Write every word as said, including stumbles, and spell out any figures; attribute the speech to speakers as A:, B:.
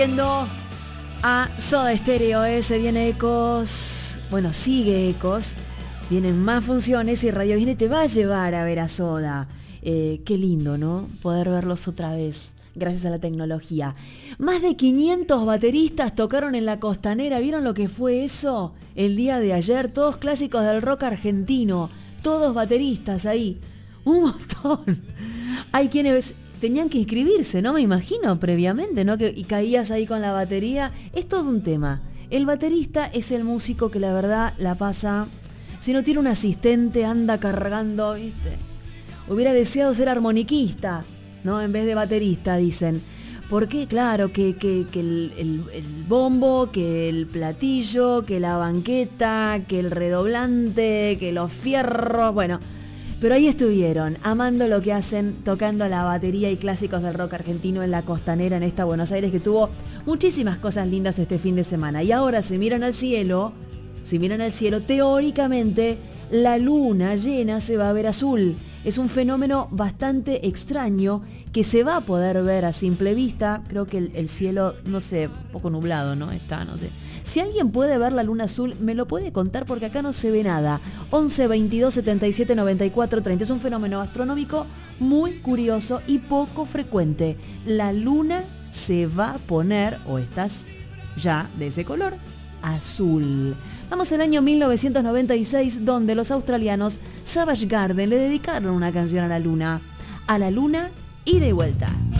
A: Viendo a Soda Stereo, eh, se viene Ecos, bueno, sigue Ecos, vienen más funciones y Radio Disney te va a llevar a ver a Soda. Eh, qué lindo, ¿no? Poder verlos otra vez, gracias a la tecnología. Más de quinientos bateristas tocaron en la Costanera, ¿vieron lo que fue eso? El día de ayer, todos clásicos del rock argentino, todos bateristas ahí, un montón. Hay quienes tenían que inscribirse, ¿no? Me imagino, previamente, ¿no? Que, y caías ahí con la batería. Es todo un tema. El baterista es el músico que la verdad la pasa... Si no tiene un asistente, anda cargando, ¿viste? Hubiera deseado ser armoniquista, ¿no? En vez de baterista, dicen. Porque, claro, que, que, que el, el, el bombo, que el platillo, que la banqueta, que el redoblante, que los fierros, bueno... Pero ahí estuvieron, amando lo que hacen, tocando la batería y clásicos del rock argentino en la Costanera, en esta Buenos Aires, que tuvo muchísimas cosas lindas este fin de semana. Y ahora, si miran al cielo, si miran al cielo, teóricamente, la luna llena se va a ver azul. Es un fenómeno bastante extraño que se va a poder ver a simple vista. Creo que el, el cielo, no sé, un poco nublado, ¿no? Está, no sé. Si alguien puede ver la luna azul, me lo puede contar porque acá no se ve nada. once, veintidós, setenta y siete, noventa y cuatro, treinta. Es un fenómeno astronómico muy curioso y poco frecuente. La luna se va a poner, o estás ya de ese color, azul. Vamos al año mil novecientos noventa y seis, donde los australianos Savage Garden le dedicaron una canción a la luna. A la luna y de vuelta.